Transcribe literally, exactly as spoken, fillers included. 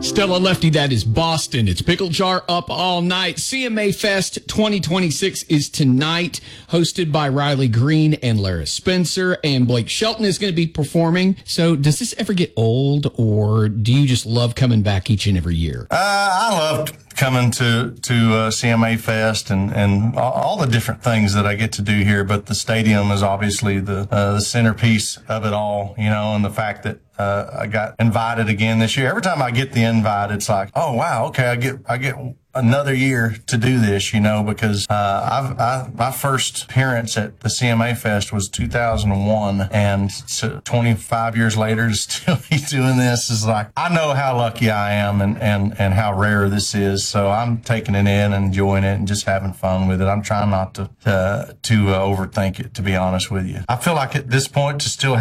Stella Lefty, that is Boston. It's Pickle Jar up all night. C M A Fest twenty twenty-six is tonight, hosted by Riley Green and Lara Spencer, and Blake Shelton is going to be performing. So does this ever get old, or do you just love coming back each and every year? Uh, I loved coming to to uh, C M A Fest and and all the different things that I get to do here, but the stadium is obviously the uh, the centerpiece of it all, you know, and the fact that uh, I got invited again this year. Every time I get the invite, it's like, oh wow, okay, I get I get another year to do this, you know, because uh, I've, I, my first appearance at the C M A Fest was two thousand one, and so twenty-five years later to still be doing this is like, I know how lucky I am and, and, and how rare this is, so I'm taking it in and enjoying it and just having fun with it. I'm trying not to uh, to uh, overthink it, to be honest with you. I feel like at this point to still